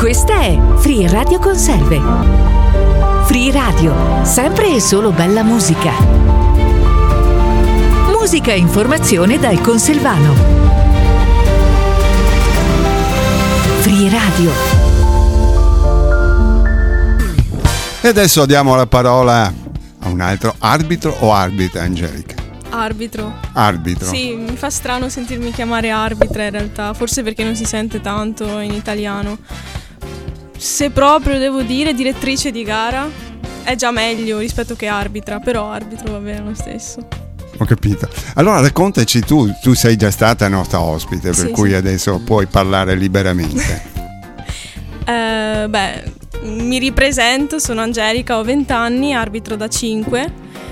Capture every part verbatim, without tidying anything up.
Questa è Free Radio Conserve. Free Radio, sempre e solo bella musica. Musica e informazione dal Conselvano. Free Radio. E adesso diamo la parola a un altro arbitro o arbitra, Angelica? Arbitro. Arbitro. Sì, mi fa strano sentirmi chiamare arbitra in realtà, forse perché non si sente tanto in italiano. Se proprio devo dire direttrice di gara, è già meglio rispetto che arbitra, però arbitro va bene lo stesso. Ho capito. Allora raccontaci tu, tu sei già stata nostra ospite, per sì, cui sì. adesso puoi parlare liberamente. eh, beh, mi ripresento, sono Angelica, ho venti anni, arbitro da cinque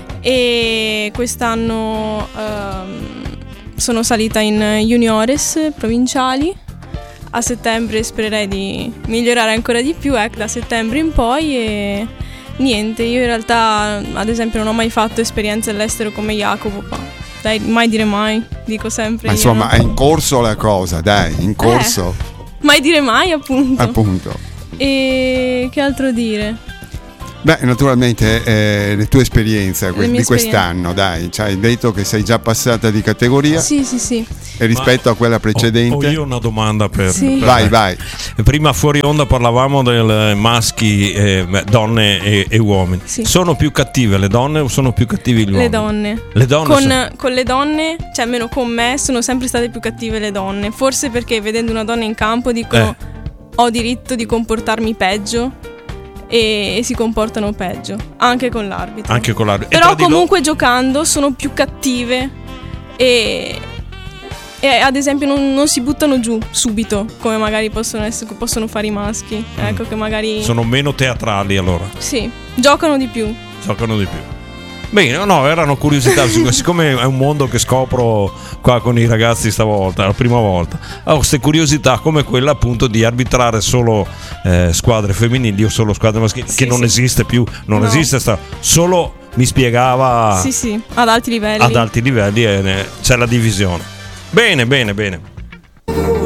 e quest'anno ehm, sono salita in juniores provinciali. A settembre spererei di migliorare ancora di più, ecco, da settembre in poi e niente, io in realtà ad esempio non ho mai fatto esperienze all'estero come Jacopo, ma dai, mai dire mai, dico sempre. Ma insomma, è in corso la cosa, dai, in corso. Eh, mai dire mai, appunto. Appunto. E che altro dire? Beh, naturalmente eh, le tue esperienze que- di esperienze. quest'anno, dai, ci hai detto che sei già passata di categoria. Sì, sì, sì. E rispetto Ma a quella precedente. Ho, ho io una domanda per, sì. per Vai, vai. Prima fuori onda parlavamo del maschi, eh, donne e, e uomini. Sì. Sono più cattive le donne o sono più cattivi gli uomini? Le donne. Le donne con, sono... con le donne, cioè almeno con me, sono sempre state più cattive le donne. Forse perché vedendo una donna in campo dicono Eh. ho diritto di comportarmi peggio e, e si comportano peggio, anche con l'arbitro. Anche con l'arbitro. Però comunque lo... giocando sono più cattive e, e ad esempio non, non si buttano giù subito come magari possono, essere, possono fare i maschi. Mm. Ecco che magari... Sono meno teatrali allora. Sì, giocano di più. Giocano di più. Bene, no, erano curiosità, siccome è un mondo che scopro qua con i ragazzi stavolta, la prima volta, ho queste curiosità come quella appunto di arbitrare solo eh, squadre femminili o solo squadre maschili, sì, che non sì. esiste più, non no. esiste, sta, solo mi spiegava sì, sì, ad alti livelli. Ad alti livelli e ne, c'è la divisione. Bene, bene, bene.